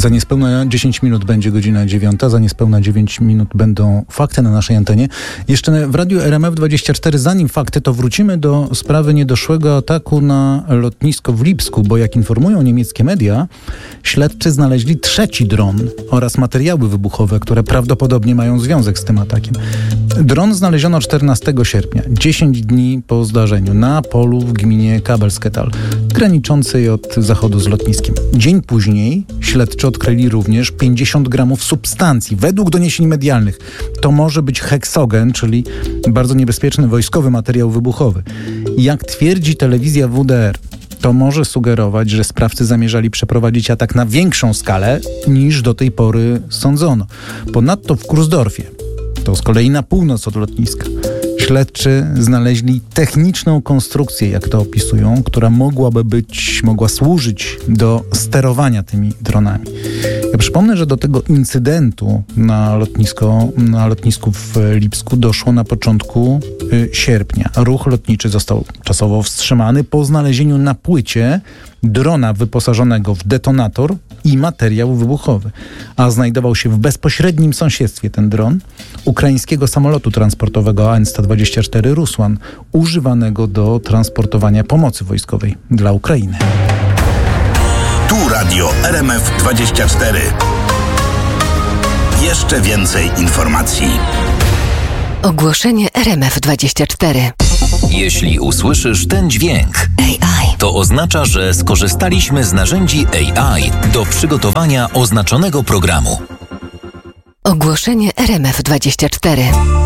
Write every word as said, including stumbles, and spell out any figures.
Za niespełna dziesięć minut będzie godzina dziewiąta, za niespełna dziewięć minut będą fakty na naszej antenie. Jeszcze w Radiu R M F dwadzieścia cztery, zanim fakty, to wrócimy do sprawy niedoszłego ataku na lotnisko w Lipsku, bo jak informują niemieckie media, śledczy znaleźli trzeci dron oraz materiały wybuchowe, które prawdopodobnie mają związek z tym atakiem. Dron znaleziono czternastego sierpnia, dziesięć dni po zdarzeniu, na polu w gminie Kabelsketal, graniczącej od zachodu z lotniskiem. Dzień później śledczy odkryli również pięćdziesiąt gramów substancji. Według doniesień medialnych to może być heksogen, czyli bardzo niebezpieczny wojskowy materiał wybuchowy. Jak twierdzi telewizja W D R, to może sugerować, że sprawcy zamierzali przeprowadzić atak na większą skalę niż do tej pory sądzono. Ponadto w Kursdorfie, to z kolei na północ od lotniska, śledczy znaleźli techniczną konstrukcję, jak to opisują, która mogłaby być, mogła służyć do sterowania tymi dronami. Ja przypomnę, że do tego incydentu na, lotnisko, na lotnisku w Lipsku doszło na początku y, sierpnia. Ruch lotniczy został czasowo wstrzymany po znalezieniu na płycie drona wyposażonego w detonator i materiał wybuchowy, a znajdował się w bezpośrednim sąsiedztwie ten dron ukraińskiego samolotu transportowego A N sto dwadzieścia cztery Rusłan, używanego do transportowania pomocy wojskowej dla Ukrainy. Tu Radio R M F dwadzieścia cztery. Jeszcze więcej informacji. Ogłoszenie R M F dwadzieścia cztery. Jeśli usłyszysz ten dźwięk, A I, to oznacza, że skorzystaliśmy z narzędzi A I do przygotowania oznaczonego programu. Ogłoszenie R M F dwadzieścia cztery.